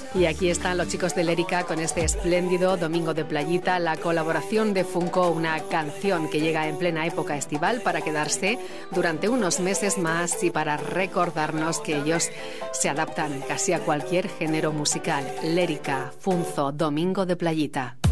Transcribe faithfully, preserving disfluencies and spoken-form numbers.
Y aquí están los chicos de Lérica con este espléndido Domingo de Playita, la colaboración de Funko, una canción que llega en plena época estival para quedarse durante unos meses más y para recordarnos que ellos se adaptan casi a cualquier género musical. Lérica, Funzo, Domingo de Playita.